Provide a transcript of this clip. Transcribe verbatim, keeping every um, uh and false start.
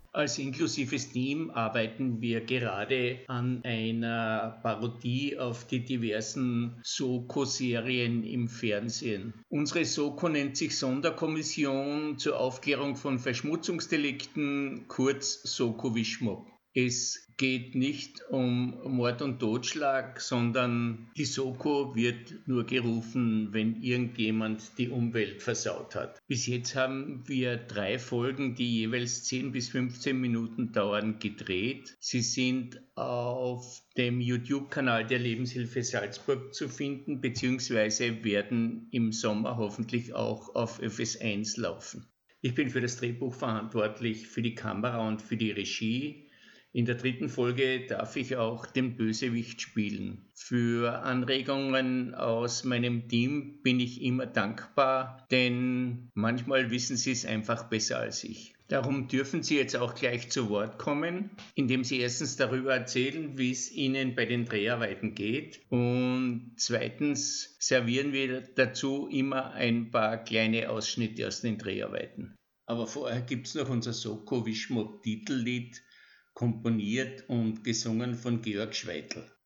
Als inklusives Team arbeiten wir gerade an einer Parodie auf die diversen Soko-Serien im Fernsehen. Unsere Soko nennt sich Sonderkommission zur Aufklärung von Verschmutzungsdelikten, kurz Soko-Wischmopp. Es geht nicht um Mord und Totschlag, sondern die Soko wird nur gerufen, wenn irgendjemand die Umwelt versaut hat. Bis jetzt haben wir drei Folgen, die jeweils zehn bis fünfzehn Minuten dauern, gedreht. Sie sind auf dem YouTube-Kanal der Lebenshilfe Salzburg zu finden, beziehungsweise werden im Sommer hoffentlich auch auf F S eins laufen. Ich bin für das Drehbuch verantwortlich, für die Kamera und für die Regie. In der dritten Folge darf ich auch den Bösewicht spielen. Für Anregungen aus meinem Team bin ich immer dankbar, denn manchmal wissen sie es einfach besser als ich. Darum dürfen Sie jetzt auch gleich zu Wort kommen, indem Sie erstens darüber erzählen, wie es Ihnen bei den Dreharbeiten geht, und zweitens servieren wir dazu immer ein paar kleine Ausschnitte aus den Dreharbeiten. Aber vorher gibt es noch unser Soko Wischmopp Titellied, komponiert und gesungen von Georg Schweitl.